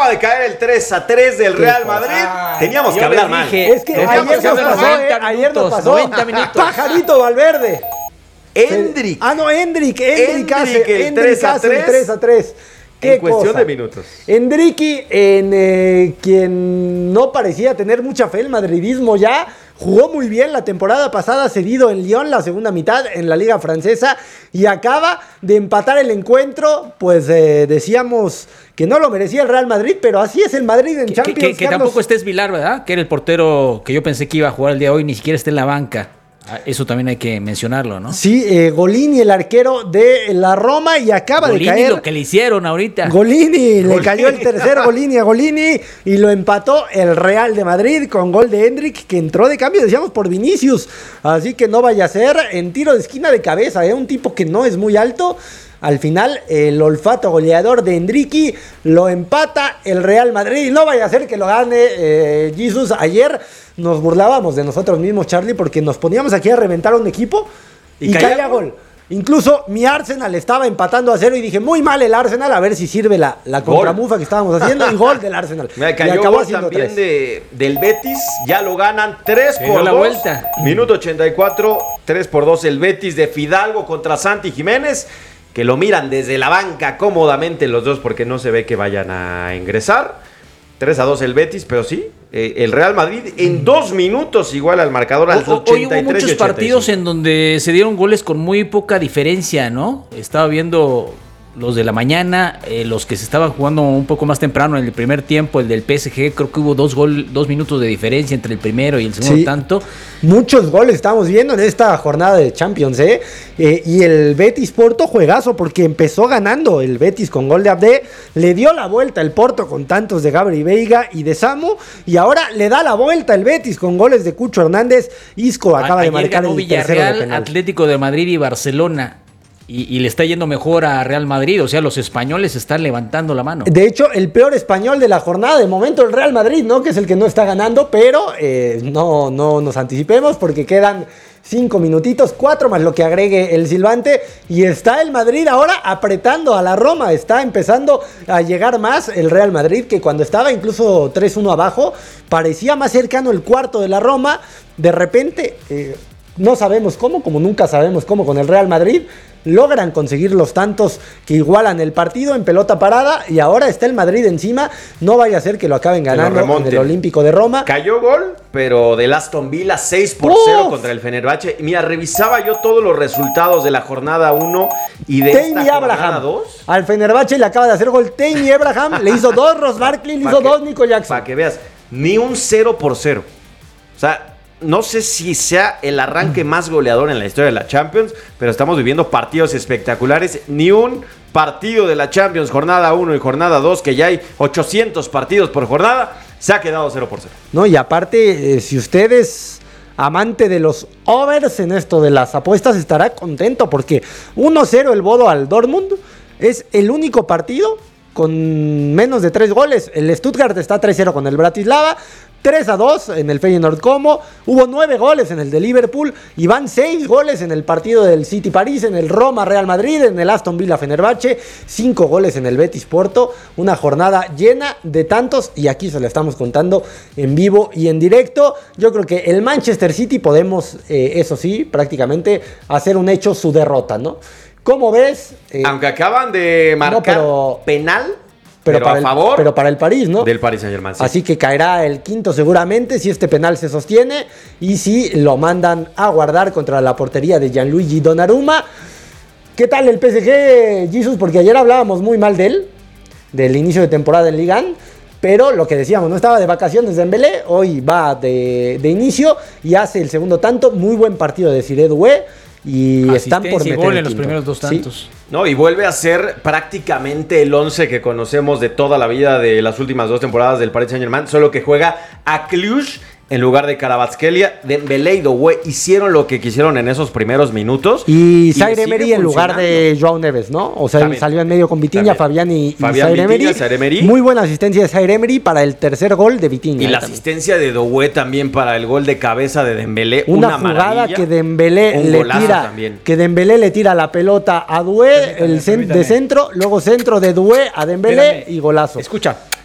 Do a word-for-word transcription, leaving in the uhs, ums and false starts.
acaba de caer el tres a tres del Real Madrid. Ay, teníamos que hablar mal. Es que ayer nos pasó, eh, ayer nos pasó. noventa minutos. Pajarito Valverde. Endrick. Ah, no, Endrick. Endrick hace el tres a tres. ¿Qué en cuestión cosa? de minutos. Endricky, en eh, quien no parecía tener mucha fe el madridismo ya, jugó muy bien la temporada pasada, cedido en Lyon, la segunda mitad en la Liga Francesa, y acaba de empatar el encuentro. Pues eh, decíamos que no lo merecía el Real Madrid, pero así es el Madrid en que, Champions. Que, que, que tampoco estés Vilar, ¿verdad? Que era el portero que yo pensé que iba a jugar el día de hoy, ni siquiera está en la banca. Eso también hay que mencionarlo, ¿no? Sí, eh, Golini, el arquero de la Roma, y acaba Golini, de caer. lo que le hicieron ahorita. Golini, Golini, le cayó el tercer Golini a Golini y lo empató el Real de Madrid con gol de Endrick, que entró de cambio, decíamos, por Vinicius. Así que no vaya a ser en tiro de esquina de cabeza, ¿eh? Un tipo que no es muy alto. Al final, el olfato goleador de Endricky lo empata el Real Madrid. Y no vaya a ser que lo gane eh, Jesus. Ayer nos burlábamos de nosotros mismos, Charlie, porque nos poníamos aquí a reventar a un equipo y, y caía gol. Incluso mi Arsenal estaba empatando a cero y dije, muy mal el Arsenal, a ver si sirve la, la contramufa que estábamos haciendo. Y gol del Arsenal. Me cayó y acabó gol también de, del Betis, ya lo ganan tres por dos. La vuelta. Minuto ochenta y cuatro, tres por dos el Betis de Fidalgo contra Santi Jiménez, que lo miran desde la banca cómodamente los dos porque no se ve que vayan a ingresar. tres a dos el Betis, pero sí, eh, el Real Madrid en dos minutos igual al marcador al o, ochenta y tres. Hoy hubo muchos partidos en donde se dieron goles con muy poca diferencia, ¿no? Estaba viendo los de la mañana, eh, los que se estaban jugando un poco más temprano en el primer tiempo, el del P S G, creo que hubo dos, gol, dos minutos de diferencia entre el primero y el segundo, sí, tanto. Muchos goles estamos viendo en esta jornada de Champions, ¿eh? eh y el Betis Porto, juegazo, porque empezó ganando el Betis con gol de Abde, le dio la vuelta el Porto con tantos de Gabri Veiga y de Samu, y ahora le da la vuelta el Betis con goles de Cucho Hernández. Isco acaba Ayer de marcar ganó el Villarreal, tercero de penal. Atlético de Madrid y Barcelona. Y, y le está yendo mejor a Real Madrid, o sea, los españoles están levantando la mano. De hecho, el peor español de la jornada, de momento el Real Madrid, ¿no? Que es el que no está ganando, pero eh, no, no nos anticipemos porque quedan cinco minutitos, cuatro más lo que agregue el silbante, y está el Madrid ahora apretando a la Roma, está empezando a llegar más el Real Madrid, que cuando estaba incluso tres uno abajo, parecía más cercano el cuarto de la Roma. De repente, eh, no sabemos cómo, como nunca sabemos cómo con el Real Madrid, logran conseguir los tantos que igualan el partido en pelota parada, y ahora está el Madrid encima. No vaya a ser que lo acaben ganando en el Olímpico de Roma. Cayó gol, pero del Aston Villa seis por cero contra el Fenerbahce. Mira, revisaba yo todos los resultados de la jornada uno y de Tammy esta Abraham. jornada dos. Al Fenerbahce le acaba de hacer gol Tammy Abraham, le hizo dos Ross Barkley, le hizo que, dos Nico Jackson. Para que veas, ni un cero por cero. O sea, no sé si sea el arranque más goleador en la historia de la Champions, pero estamos viviendo partidos espectaculares. Ni un partido de la Champions, jornada uno y jornada dos, que ya hay ochocientos partidos por jornada, se ha quedado cero por cero. No, y aparte, eh, si usted es amante de los overs en esto de las apuestas, estará contento porque uno cero el Bodo al Dortmund es el único partido con menos de tres goles. El Stuttgart está tres cero con el Bratislava, tres a dos en el Feyenoord Como, hubo nueve goles en el de Liverpool y van seis goles en el partido del City París, en el Roma Real Madrid, en el Aston Villa Fenerbahce, cinco goles en el Betis Porto, una jornada llena de tantos, y aquí se la estamos contando en vivo y en directo. Yo creo que el Manchester City podemos, eh, eso sí, prácticamente hacer un hecho su derrota, ¿no? ¿Cómo ves? Eh, Aunque acaban de marcar no, pero, penal, pero, pero para a favor el, pero para el París, ¿no? Del Paris Saint-Germain. Sí. Así que caerá el quinto seguramente si este penal se sostiene y si lo mandan a guardar contra la portería de Gianluigi Donnarumma. ¿Qué tal el P S G, Jesus? Porque ayer hablábamos muy mal de él, del inicio de temporada en Ligue uno, pero lo que decíamos, no estaba de vacaciones Dembélé, hoy va de, de inicio y hace el segundo tanto. Muy buen partido de Siré Doué. Y están por meter gol el en los quinto. primeros dos tantos. ¿Sí? No, y vuelve a ser prácticamente el once que conocemos de toda la vida de las últimas dos temporadas del Paris Saint-Germain, solo que juega a Cluj en lugar de Kvaratskhelia. Dembélé y Doué hicieron lo que quisieron en esos primeros minutos. Y Zaire Emery en lugar de Joao Neves, ¿no? O sea, también salió en medio con Vitinha, Fabián y, Fabián y Zaire Emery. Muy buena asistencia de Zaire Emery para el tercer gol de Vitinha. Y la también. asistencia de Doué también para el gol de cabeza de Dembélé. Una, una jugada maravilla. que Dembélé le tira, también. que Dembélé le tira la pelota a Doué, el cen- de centro, luego centro de Doué a Dembélé y golazo. Escucha.